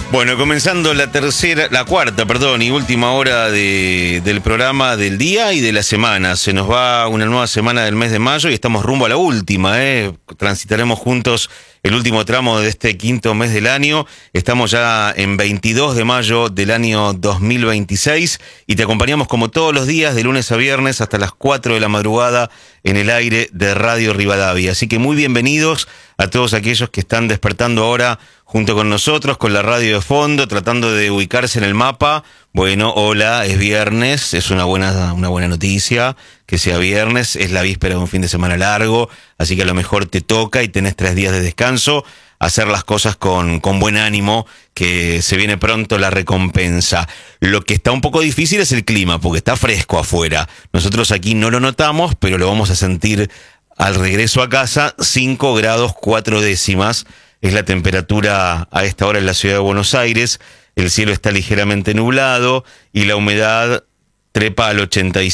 Bueno, comenzando la cuarta y última hora del programa del día y de la semana. Se nos va una nueva semana del mes de mayo y estamos rumbo a la última, Transitaremos juntos el último tramo de este quinto mes del año. Estamos ya en 22 de mayo del año 2026 y te acompañamos como todos los días de lunes a viernes hasta las 4 de la madrugada en el aire de Radio Rivadavia. Así que muy bienvenidos a todos aquellos que están despertando ahora junto con nosotros, con la radio de fondo, tratando de ubicarse en el mapa. Bueno, hola, es viernes, es una buena noticia que sea viernes, es la víspera de un fin de semana largo, así que a lo mejor te toca y tenés 3 días de descanso, hacer las cosas con buen ánimo, que se viene pronto la recompensa. Lo que está un poco difícil es el clima, porque está fresco afuera. Nosotros aquí no lo notamos, pero lo vamos a sentir al regreso a casa. 5 grados 4 décimas es la temperatura a esta hora en la ciudad de Buenos Aires. El cielo está ligeramente nublado y la humedad trepa al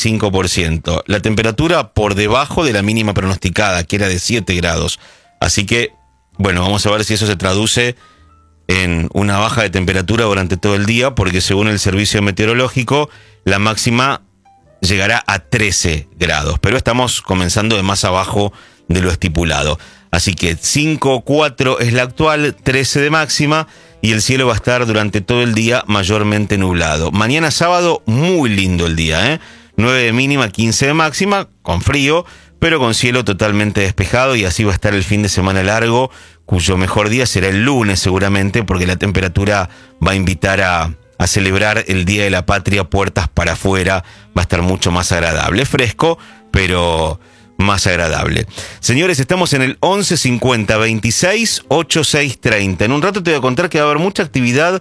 85%. La temperatura por debajo de la mínima pronosticada, que era de 7 grados. Así que, bueno, vamos a ver si eso se traduce en una baja de temperatura durante todo el día, porque según el servicio meteorológico, la máxima llegará a 13 grados. Pero estamos comenzando de más abajo de lo estipulado. Así que 5,4 es la actual, 13 de máxima, y el cielo va a estar durante todo el día mayormente nublado. Mañana sábado, muy lindo el día, 9 de mínima, 15 de máxima, con frío, pero con cielo totalmente despejado, y así va a estar el fin de semana largo, cuyo mejor día será el lunes seguramente, porque la temperatura va a invitar a celebrar el Día de la Patria puertas para afuera. Va a estar mucho más agradable, fresco, pero más agradable. Señores, estamos en el 11 50 26 86 30. En un rato te voy a contar que va a haber mucha actividad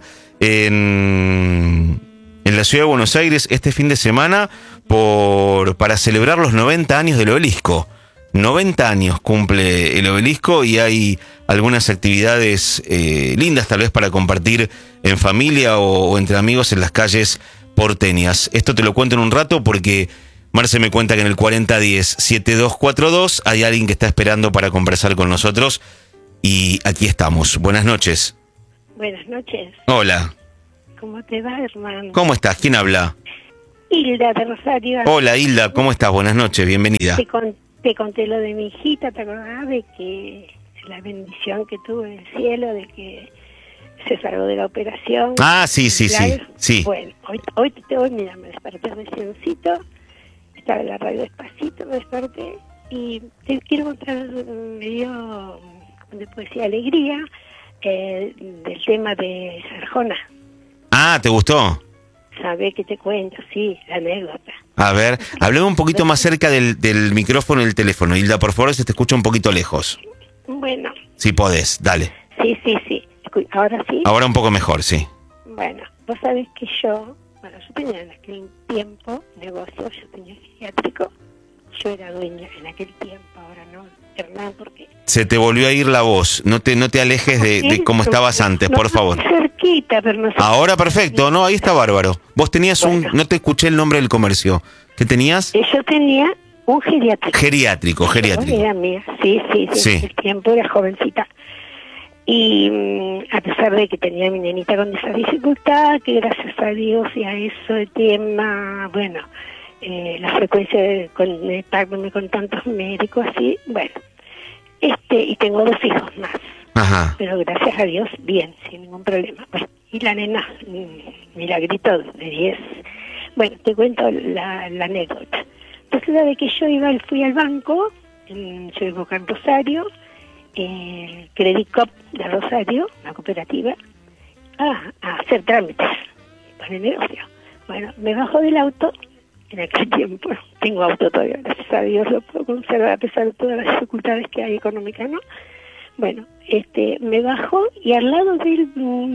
en la ciudad de Buenos Aires este fin de semana para celebrar los 90 años del Obelisco. 90 años cumple el Obelisco y hay algunas actividades lindas tal vez para compartir en familia o entre amigos en las calles porteñas. Esto te lo cuento en un rato porque Marce me cuenta que en el 4010-7242 hay alguien que está esperando para conversar con nosotros y aquí estamos. Buenas noches. Buenas noches. Hola. ¿Cómo te va, hermano? ¿Cómo estás? ¿Quién habla? Hilda de Rosario. Hola, Hilda. ¿Cómo estás? Buenas noches. Bienvenida. Te conté lo de mi hijita, ¿te acordás de que la bendición que tuve en el cielo, de que se salvó de la operación? Ah, sí. Bueno, hoy mira, me desperté reciencito, estaba en la radio despacito, me desperté y te quiero contar medio de poesía alegría del tema de Sarjona. Ah, ¿te gustó? ¿Sabés qué te cuento? Sí, la anécdota. A ver, hablemos un poquito más cerca del micrófono y del teléfono. Hilda, por favor, se te escucha un poquito lejos. Bueno. Si podés, dale. Sí. ¿Ahora sí? Ahora un poco mejor, sí. Bueno, vos sabés que yo tenía en aquel tiempo negocio, yo tenía psiquiátrico, yo era dueña en aquel tiempo, ahora no, Hernán, porque... Se te volvió a ir la voz, no te alejes de cómo estabas antes, por favor. Cerquita, pero no sé. Ahora perfecto, no, ahí está bárbaro. Vos tenías no te escuché el nombre del comercio. ¿Qué tenías? Yo tenía un geriátrico. Geriátrico. Era mía, sí. El tiempo era jovencita. Y a pesar de que tenía a mi nenita con esa dificultad, que gracias a Dios y a eso el tema, bueno, la frecuencia de conectarme con tantos médicos, así, bueno, y tengo 2 hijos más. Ajá. Pero gracias a Dios, bien, sin ningún problema. Bueno, y la nena, milagrito de 10. Bueno, te cuento la anécdota. Resulta de que yo fui al banco, yo vivo acá en Rosario, Credit Cop de Rosario, una cooperativa, a hacer trámites para el negocio. Bueno, me bajo del auto, en aquel tiempo, tengo auto todavía, gracias a Dios lo puedo conservar a pesar de todas las dificultades que hay económicas, ¿no? Bueno, me bajo y al lado del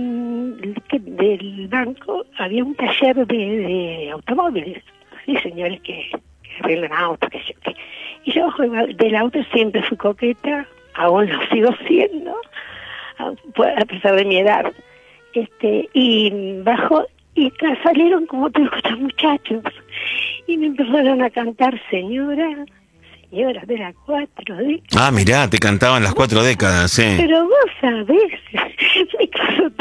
banco había un taller de automóviles, sí, señores que arreglan autos, y yo bajo del auto, siempre fui coqueta, aún lo sigo siendo, a pesar de mi edad, y bajo y salieron como todos estos muchachos y me empezaron a cantar señoras de las 4 décadas. Ah, mirá, te cantaban las 4 décadas, sí. Pero vos sabés, me causó tanta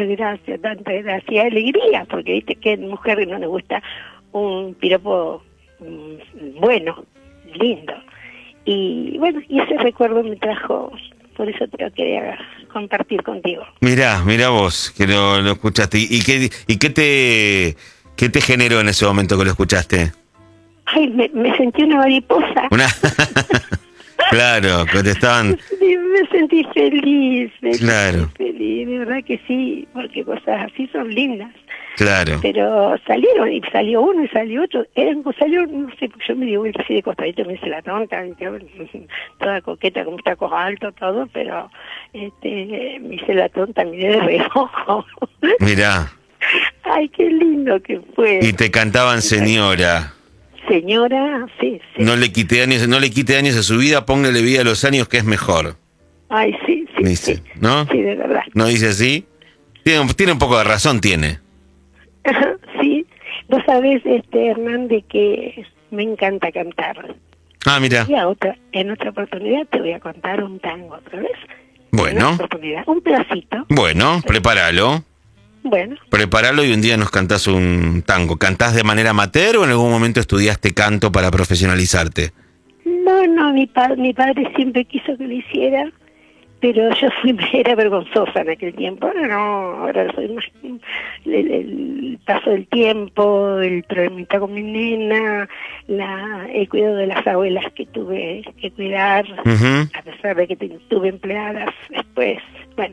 tanta gracia, alegría, porque viste que mujer no le gusta un piropo bueno, lindo. Y bueno, y ese recuerdo me trajo, por eso te lo quería compartir contigo. Mirá vos, que lo escuchaste. ¿Y qué te generó en ese momento que lo escuchaste? Ay, me sentí una mariposa. Claro, que te estaban... Sí, me sentí feliz, Claro. feliz, de verdad que sí, porque cosas así son lindas. Claro. Pero salieron, y salió uno y salió otro. Salió, no sé, porque yo me di vuelta así de costadito, me hice la tonta, toda coqueta, con tacos altos, todo, pero me hice la tonta, miré de reojo. Mirá. Ay, qué lindo que fue. Y te cantaban señora. Señora, sí. No le quite años a su vida, póngale vida a los años que es mejor. Ay, sí. Dice, sí. ¿no? Sí, de verdad. ¿No dice así? Tiene un poco de razón, tiene. Sí. Vos sabés, Hernán, de que me encanta cantar. Ah, mira. Y en otra oportunidad te voy a contar un tango otra vez. Bueno. Un pedacito. Bueno, prepáralo. Bueno. Prepáralo y un día nos cantás un tango. ¿Cantás de manera amateur o en algún momento estudiaste canto para profesionalizarte? No, mi padre siempre quiso que lo hiciera, pero yo era vergonzosa en aquel tiempo. Ahora no, ahora soy más... El paso del tiempo, el problemita con mi nena, el cuidado de las abuelas que tuve que cuidar, a pesar de que tuve empleadas después. Bueno,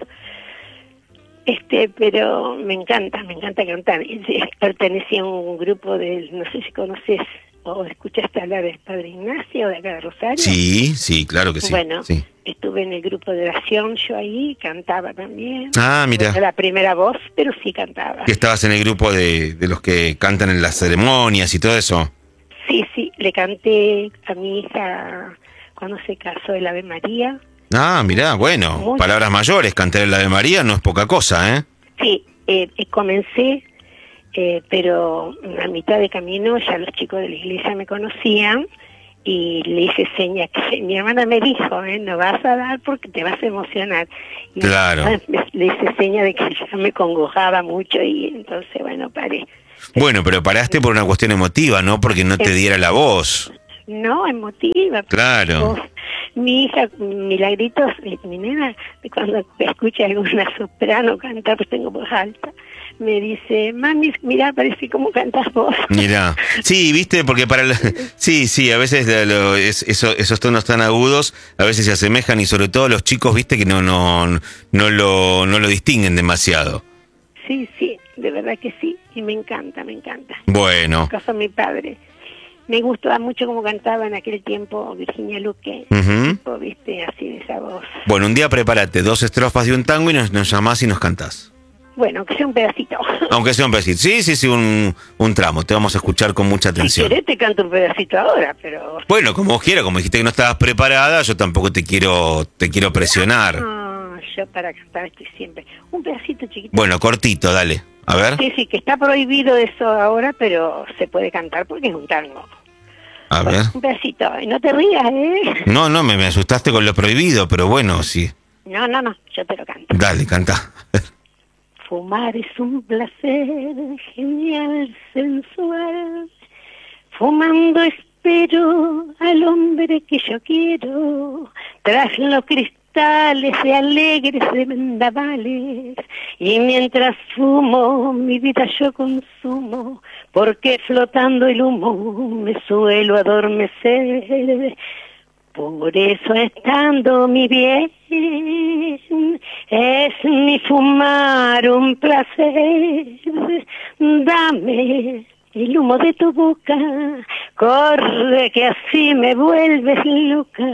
pero me encanta cantar. Pertenecía a un grupo no sé si conoces o escuchaste hablar del Padre Ignacio de acá de Rosario. Sí, claro que sí. Bueno, sí. Estuve en el grupo de oración, yo ahí cantaba también. Ah, mira. No era la primera voz, pero sí cantaba. ¿Que estabas en el grupo de los que cantan en las ceremonias y todo eso? Sí, le canté a mi hija cuando se casó el Ave María. Ah, mirá, bueno, palabras mayores, cantar el Ave María no es poca cosa, ¿eh? Sí, comencé, pero a mitad de camino ya los chicos de la iglesia me conocían y le hice seña, que mi hermana me dijo, no vas a dar porque te vas a emocionar. Y claro. Le hice seña de que ya me congojaba mucho y entonces, bueno, paré. Bueno, pero paraste por una cuestión emotiva, ¿no? Porque no te diera la voz. No, emotiva. Claro. Mi hija, Milagritos, mi nena, cuando escucha alguna soprano cantar, pues tengo voz alta, me dice, mami, mirá, parece como cantas vos. Mirá, sí, viste, porque sí, a veces esos tonos tan agudos, a veces se asemejan y sobre todo los chicos, viste, que no lo distinguen demasiado. Sí, de verdad que sí, y me encanta. Bueno. En caso de mi padre. Me gustaba mucho como cantaba en aquel tiempo Virginia Luque, tipo, viste, así de esa voz. Bueno, un día prepárate 2 estrofas de un tango y nos llamás y nos cantás. Bueno, que sea un pedacito. Aunque sea un pedacito. Sí, un tramo. Te vamos a escuchar con mucha atención. Si querés te canto un pedacito ahora, pero... Bueno, como vos quieras. Como dijiste que no estabas preparada, yo tampoco te quiero presionar. No, yo para cantar estoy siempre. Un pedacito chiquito. Bueno, cortito, dale. A ver. Sí, que está prohibido eso ahora, pero se puede cantar porque es un tango. A ver. Un pedacito. Y no te rías, ¿eh? No, me asustaste con lo prohibido, pero bueno, sí. No, yo te lo canto. Dale, canta. Fumar es un placer genial, sensual. Fumando espero al hombre que yo quiero. Tras los cristales de alegres de vendavales. Y mientras fumo, mi vida yo consumo. Porque flotando el humo me suelo adormecer. Por eso estando mi bien, es mi fumar un placer. Dame el humo de tu boca, corre que así me vuelves loca.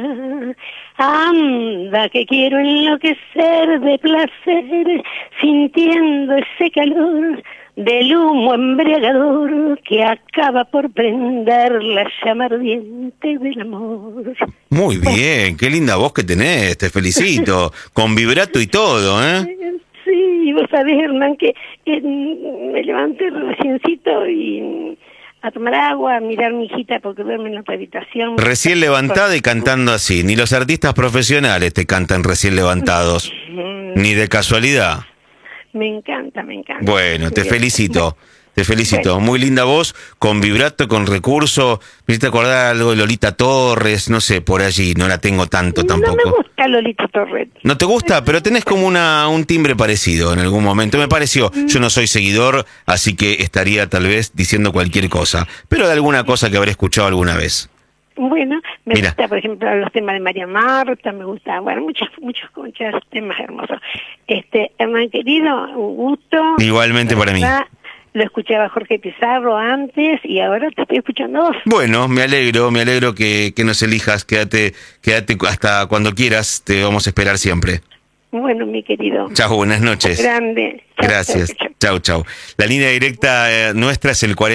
Anda que quiero enloquecer de placer, sintiendo ese calor del humo embriagador que acaba por prender la llama ardiente del amor. Muy bien, qué linda voz que tenés, te felicito, con vibrato y todo, ¿eh? Sí, vos sabés, Hernán, que me levanté reciencito y a tomar agua, a mirar a mi hijita porque duerme en otra habitación. Recién levantada y cantando así, ni los artistas profesionales te cantan recién levantados, ni de casualidad. Me encanta, me encanta. Bueno, te Bien. felicito. Te felicito. Bueno. Muy linda voz, con vibrato, con recurso. Me hiciste acordar algo de Lolita Torres, no sé, por allí. No la tengo tanto No me tampoco. gusta Lolita Torres. ¿No te gusta? Pero tenés como un timbre parecido en algún momento. Me pareció. Yo no soy seguidor, así que estaría tal vez diciendo cualquier cosa. Pero de alguna cosa que habré escuchado alguna vez. Bueno, me Mira. gusta, por ejemplo, los temas de María Marta, me gusta, bueno, muchos temas hermosos. Hernán querido, un gusto. Igualmente para mí. ¿Verdad? Lo escuchaba Jorge Pizarro antes y ahora te estoy escuchando vos. Bueno, me alegro que nos elijas. Quédate hasta cuando quieras. Te vamos a esperar siempre. Bueno, mi querido. Chao, buenas noches. Grande. Chau, Gracias. chau, chau. Chau. La línea directa nuestra es el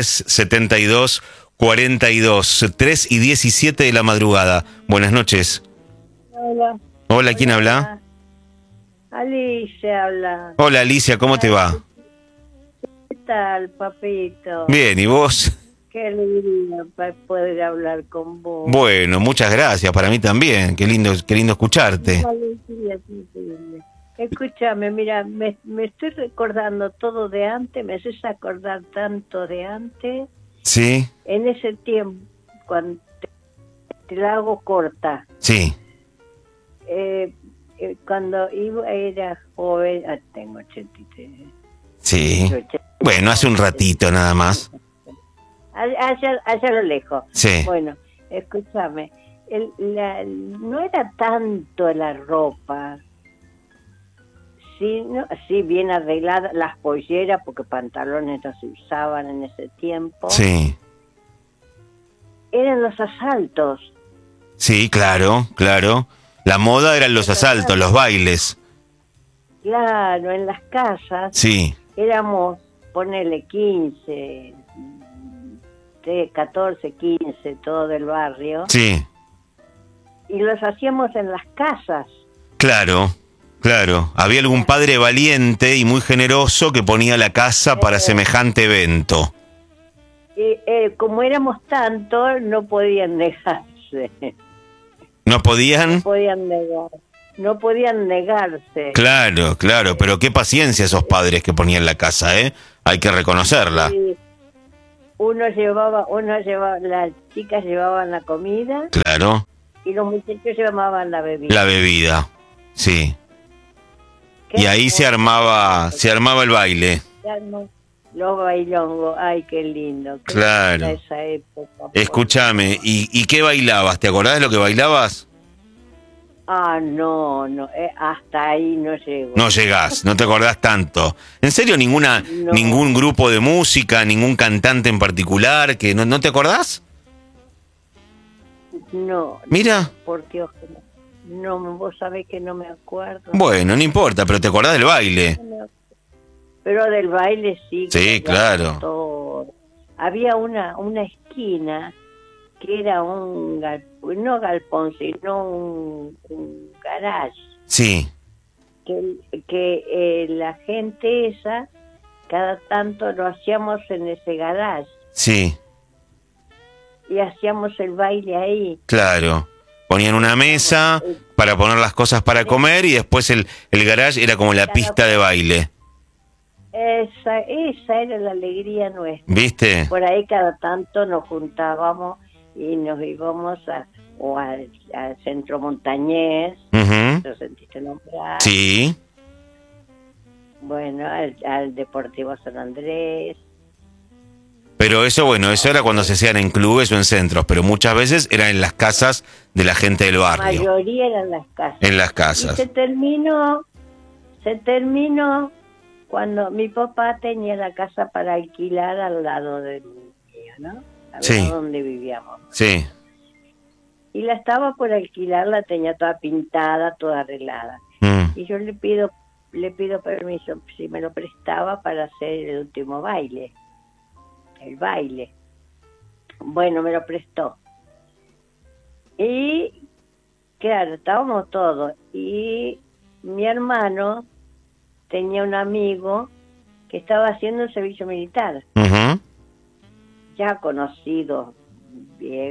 4010-7242, 3 y 17 de la madrugada. Buenas noches. Hola. Hola, ¿quién habla? Alicia habla. Hola, Alicia, ¿cómo te va? ¿Qué tal, papito? Bien, ¿y vos? Qué alegría poder hablar con vos. Bueno, muchas gracias, para mí también. Qué lindo escucharte. Alegría, increíble. Escúchame, mira, me estoy recordando todo de antes, me haces acordar tanto de antes. ¿Sí? En ese tiempo, cuando te la hago corta. Sí. Cuando era joven, tengo 83. Sí. Bueno, hace un ratito nada más. Allá a lo lejos. Sí. Bueno, escúchame, no era tanto la ropa, sí bien arreglada, las polleras, porque pantalones no se usaban en ese tiempo. Sí. Eran los asaltos. Sí, claro. La moda eran los asaltos, los bailes. Claro, en las casas Sí. éramos, ponele 15, 14, 15, todo del barrio. Sí. Y los hacíamos en las casas. Claro. Había algún padre valiente y muy generoso que ponía la casa para semejante evento. Y como éramos tantos, no podían negarse. ¿No podían? No podían negarse. Claro, pero qué paciencia esos padres que ponían la casa, ¿eh? Hay que reconocerla. Y las chicas llevaban la comida Claro. y los muchachos llevaban la bebida. La bebida, sí. Qué Y ahí se armaba el baile. hermoso. Los bailongos, ay, qué lindo. Qué Claro. linda esa época. Escúchame, ¿y qué bailabas? ¿Te acordás de lo que bailabas? No, hasta ahí no llego. No llegás, no te acordás tanto. ¿En serio No. ningún grupo de música, ningún cantante en particular que no te acordás? No. Mira. Porque no, vos sabés que no me acuerdo. Bueno, no importa, pero te acordás del baile. Pero del baile sí. Sí, claro. Todo. Había una esquina que era no galpón, sino un garage. Sí. Que la gente esa, cada tanto lo hacíamos en ese garage. Sí, Y hacíamos el baile ahí. claro. Ponían una mesa para poner las cosas para comer y después el garage era como la pista de baile. Esa era la alegría nuestra. ¿Viste? Por ahí cada tanto nos juntábamos y nos íbamos al centro montañés, Ujú. ¿lo sentiste nombrar? Sí, Bueno, al Deportivo San Andrés. pero eso era cuando se hacían en clubes o en centros, pero muchas veces eran en las casas de la gente del La barrio. mayoría eran las casas. En las Y casas. se terminó cuando mi papá tenía la casa para alquilar al lado del mío, ¿no? Al Sí. lado donde vivíamos. Sí, Y la estaba por alquilar, la tenía toda pintada, toda arreglada. mm, Y yo le pido permiso si me lo prestaba para hacer el último baile. El baile. Bueno, me lo prestó. Y claro, estábamos todos. Y mi hermano tenía un amigo que estaba haciendo el servicio militar, ujú. ya conocidos de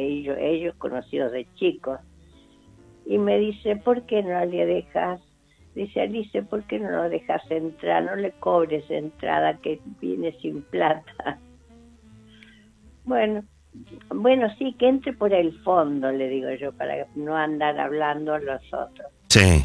ellos conocidos de chicos. Y me dice, ¿por qué no le dejas Dice, Alice, ¿por qué no lo dejas entrar? No le cobres entrada, que viene sin plata. Bueno, sí, que entre por el fondo, le digo yo, para no andar hablando a los otros. Sí.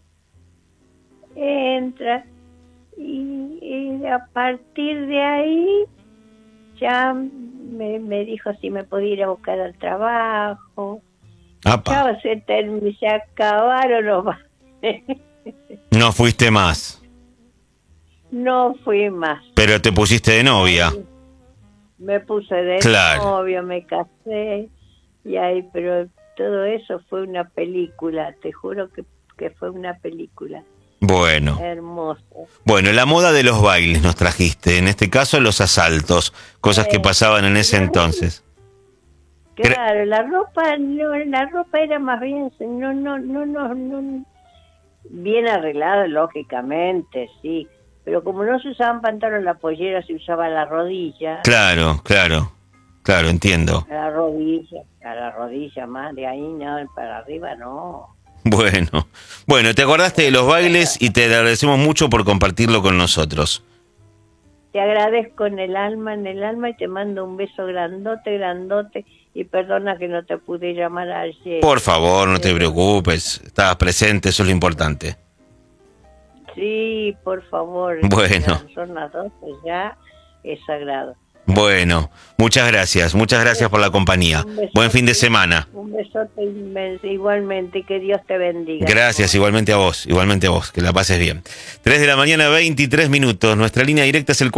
Entra y a partir de ahí ya me dijo si me podía ir a buscar al trabajo. Apa. Ya se acabaron los bailes. No fuiste más. No fui más. Pero te pusiste de novia. Me puse de novio, me casé y ahí, pero todo eso fue una película, te juro que fue una película. Bueno. Hermoso. Bueno, la moda de los bailes nos trajiste, en este caso los asaltos, cosas que pasaban en ese entonces. Claro, la ropa era más bien, no, bien arreglada, lógicamente, sí, pero como no se usaban pantalones, la pollera se usaba a la rodilla. Claro, entiendo. A la rodilla más, de ahí no, para arriba no. Bueno, te acordaste de los bailes y te agradecemos mucho por compartirlo con nosotros. Te agradezco en el alma y te mando un beso grandote y perdona que no te pude llamar ayer. Por favor, no te preocupes, estabas presente, eso es lo importante. Sí, por favor. Bueno. Son las 12 ya, es sagrado. Bueno, muchas gracias por la compañía. Buen fin de semana. Un besote inmenso, igualmente, y que Dios te bendiga. Gracias, igualmente a vos, que la pases bien. 3 de la mañana, 23 minutos. Nuestra línea directa es el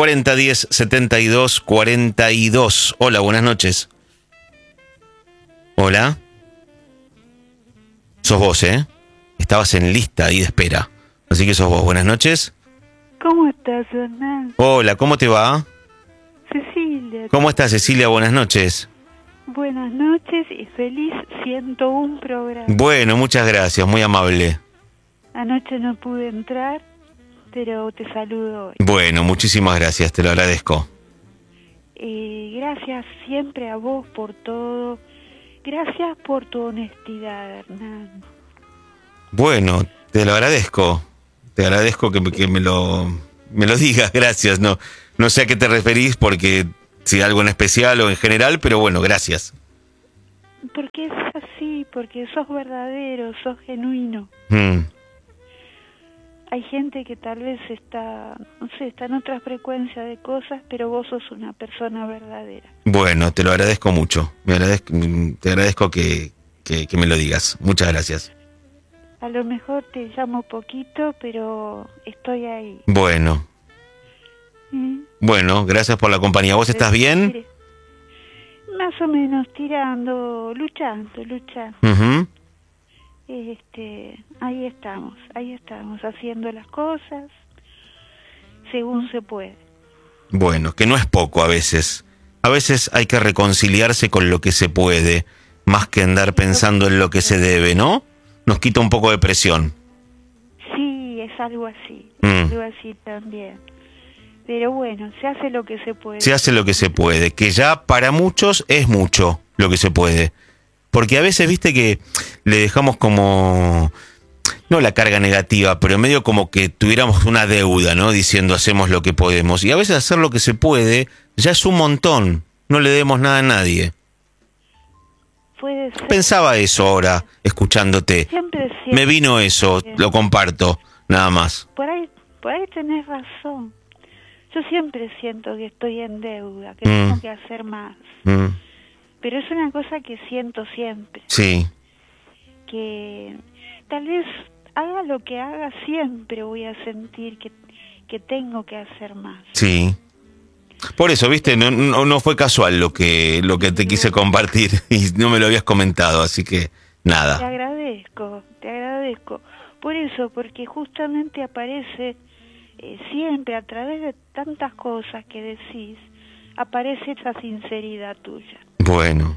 4010-7242. Hola, buenas noches. Hola. Sos vos, ¿eh? Estabas en lista ahí de espera. Así que sos vos. Buenas noches. ¿Cómo estás, Hernán? Hola, ¿cómo te va? Cecilia. ¿Cómo estás, Cecilia? Buenas noches. Buenas noches y feliz 101 programa. Bueno, muchas gracias, muy amable. Anoche no pude entrar, pero te saludo hoy. Bueno, muchísimas gracias, te lo agradezco. Gracias siempre a vos por todo. Gracias por tu honestidad, Hernán. Bueno, te lo agradezco. Te agradezco que me lo digas, gracias. No sé a qué te referís, porque si algo en especial o en general, pero bueno, gracias. Porque es así, porque sos verdadero, sos genuino. Hay gente que tal vez está en otra frecuencia de cosas, pero vos sos una persona verdadera. Bueno, te lo agradezco mucho. Te agradezco que me lo digas. Muchas gracias. A lo mejor te llamo poquito, pero estoy ahí. Bueno. Bueno, gracias por la compañía. ¿Vos estás bien? Más o menos, luchando. Uh-huh. Ahí estamos, haciendo las cosas según se puede. Bueno, que no es poco a veces. A veces hay que reconciliarse con lo que se puede, más que andar pensando en lo que se debe, ¿no? Nos quita un poco de presión. Sí, es algo así, algo así también. Pero bueno, se hace lo que se puede. Se hace lo que se puede, que ya para muchos es mucho lo que se puede. Porque a veces, viste, que le dejamos como, no la carga negativa, pero medio como que tuviéramos una deuda, ¿no? Diciendo hacemos lo que podemos. Y a veces hacer lo que se puede ya es un montón. No le debemos nada a nadie. Puede ser. Pensaba eso ahora, escuchándote. Siempre. Me vino eso, lo comparto, nada más. Por ahí tenés razón. Yo siempre siento que estoy en deuda, que tengo que hacer más. Pero es una cosa que siento siempre. Sí. Que tal vez haga lo que haga, siempre voy a sentir que tengo que hacer más. Sí. Por eso, viste, no fue casual lo que te quise compartir y no me lo habías comentado, así que nada. Te agradezco. Por eso, porque justamente aparece siempre a través de tantas cosas que decís, aparece esa sinceridad tuya. Bueno,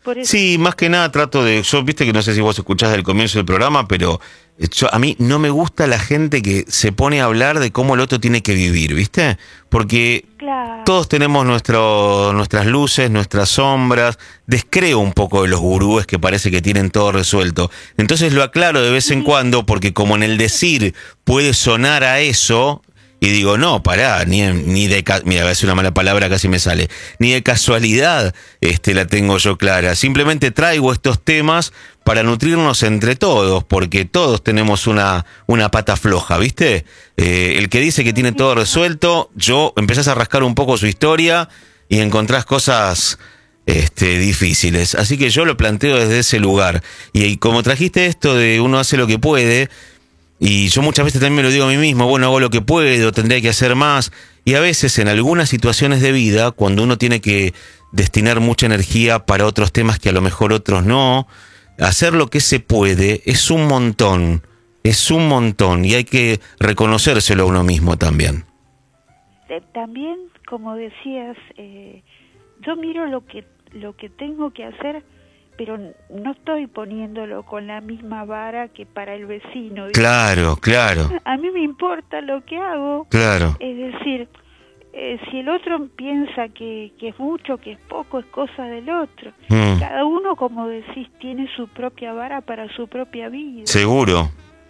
Por eso. Sí, más que nada trato de... Yo, viste que no sé si vos escuchás del comienzo del programa, pero a mí no me gusta la gente que se pone a hablar de cómo el otro tiene que vivir, ¿viste? Porque Claro. todos tenemos nuestras luces, nuestras sombras. Descreo un poco de los gurúes que parece que tienen todo resuelto. Entonces lo aclaro de vez en cuando, porque como en el decir puede sonar a eso... Y digo, no, pará, ni de... Mira, voy a decir una mala palabra, casi me sale. Ni de casualidad la tengo yo clara. Simplemente traigo estos temas para nutrirnos entre todos, porque todos tenemos una pata floja, ¿viste? El que dice que tiene todo resuelto, empezás a rascar un poco su historia y encontrás cosas difíciles. Así que yo lo planteo desde ese lugar. Y como trajiste esto de uno hace lo que puede... Y yo muchas veces también me lo digo a mí mismo, bueno, hago lo que puedo, tendría que hacer más. Y a veces en algunas situaciones de vida, cuando uno tiene que destinar mucha energía para otros temas que a lo mejor otros no, hacer lo que se puede es un montón, y hay que reconocérselo a uno mismo también. También, como decías, yo miro lo que tengo que hacer, pero no estoy poniéndolo con la misma vara que para el vecino. Claro, claro. A mí me importa lo que hago. Claro. Es decir, si el otro piensa que es mucho, que es poco, es cosa del otro. Cada uno, como decís, tiene su propia vara para su propia vida. Seguro.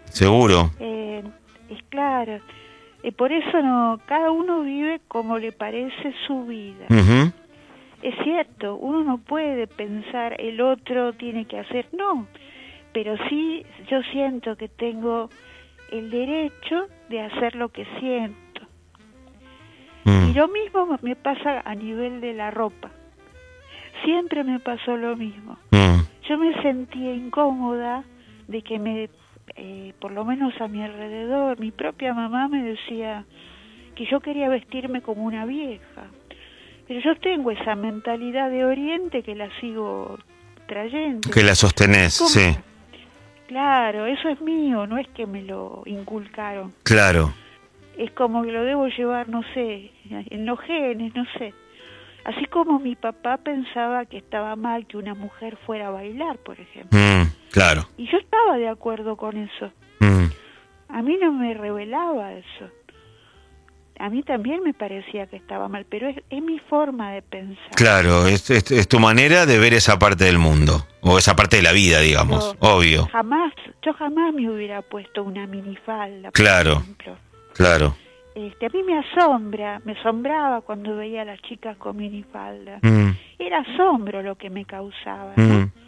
Es claro. Por eso cada uno vive como le parece su vida. Uh-huh. Es cierto, uno no puede pensar el otro tiene que hacer, no, pero sí yo siento que tengo el derecho de hacer lo que siento. Y lo mismo me pasa a nivel de la ropa. Siempre me pasó lo mismo. Yo me sentía incómoda de que por lo menos a mi alrededor, mi propia mamá me decía que yo quería vestirme como una vieja. Pero yo tengo esa mentalidad de Oriente que la sigo trayendo. Que la sostenés, sí. Claro, eso es mío, no es que me lo inculcaron. Claro. Es como que lo debo llevar, no sé, en los genes, no sé. Así como mi papá pensaba que estaba mal que una mujer fuera a bailar, por ejemplo. Claro. Y yo estaba de acuerdo con eso. A mí no me revelaba eso. A mí también me parecía que estaba mal, pero es mi forma de pensar. Claro, es tu manera de ver esa parte del mundo, o esa parte de la vida, digamos, obvio. Yo jamás me hubiera puesto una minifalda, claro, por ejemplo. Claro. A mí me asombraba cuando veía a las chicas con minifalda. Era asombro lo que me causaba, ¿no?